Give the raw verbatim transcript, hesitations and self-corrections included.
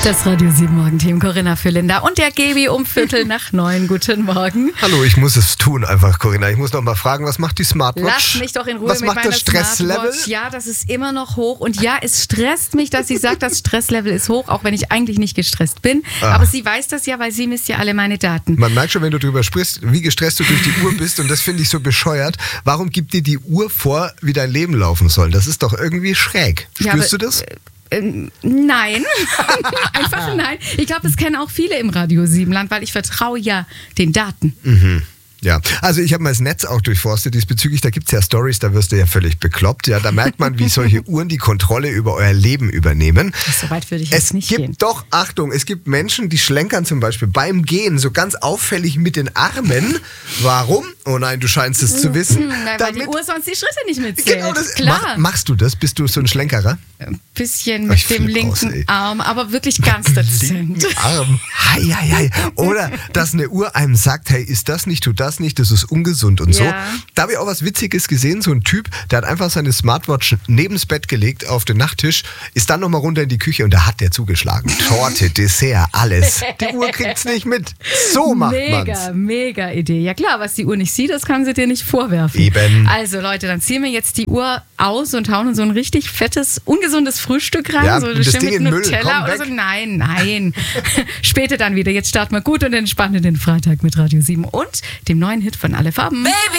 Das Radio sieben Morgen-Team, Corinna Fürlinder und der Gebi um Viertel nach neun. Guten Morgen. Hallo, ich muss es tun einfach, Corinna. Ich muss noch mal fragen, was macht die Smartwatch? Lass mich doch in Ruhe was mit macht meiner das Stresslevel? Smartwatch. Ja, das ist immer noch hoch. Und ja, es stresst mich, dass sie sagt, das Stresslevel ist hoch, auch wenn ich eigentlich nicht gestresst bin. Ah. Aber sie weiß das ja, weil sie misst ja alle meine Daten. Man merkt schon, wenn du drüber sprichst, wie gestresst du durch die Uhr bist. Und das finde ich so bescheuert. Warum gibt dir die Uhr vor, wie dein Leben laufen soll? Das ist doch irgendwie schräg. Spürst ja, aber, du das? Äh, nein, einfach nein. Ich glaube, das kennen auch viele im Radio sieben Land, weil ich vertraue ja den Daten. Mhm. Ja, also ich habe mal das Netz auch durchforstet diesbezüglich, da gibt es ja Stories, da wirst du ja völlig bekloppt. Ja, da merkt man, wie solche Uhren die Kontrolle über euer Leben übernehmen. So weit würde ich jetzt es nicht gibt gehen. Doch, Achtung, es gibt Menschen, die schlenkern zum Beispiel beim Gehen so ganz auffällig mit den Armen. Warum? Oh nein, du scheinst es zu wissen. Nein, weil die Uhr sonst die Schritte nicht mitzählt. Genau, das, Klar. Mach, machst du das? Bist du so ein Schlenkerer? Ein bisschen mit dem linken aus, Arm, aber wirklich ganz dezent. Arm. Hei, hei, hei. Oder dass eine Uhr einem sagt, hey, ist das nicht, tu das nicht, das ist ungesund und ja. so. Da habe ich auch was Witziges gesehen, so ein Typ, der hat einfach seine Smartwatch neben das Bett gelegt auf den Nachttisch, ist dann nochmal runter in die Küche und da hat der zugeschlagen. Torte, Dessert, alles. Die Uhr kriegt's nicht mit. So macht mega, man's. Mega, mega Idee. Ja klar, was die Uhr nicht sieht, das kann sie dir nicht vorwerfen. Eben. Also Leute, dann ziehen wir jetzt die Uhr aus und hauen in so ein richtig fettes, ungesundes Frühstück rein. Ja, so das schön Ding mit in Nutella Müll. oder so. Nein, nein. Später dann wieder. Jetzt starten wir gut und entspannt in den Freitag mit Radio sieben und dem neuen Hit von Alle Farben. Baby!